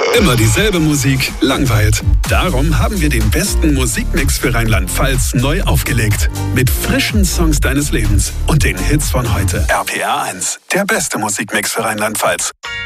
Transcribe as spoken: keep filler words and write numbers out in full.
Immer dieselbe Musik langweilt. Darum haben wir den besten Musikmix für Rheinland-Pfalz neu aufgelegt. Mit frischen Songs deines Lebens und den Hits von heute. R P R eins, der beste Musikmix für Rheinland-Pfalz.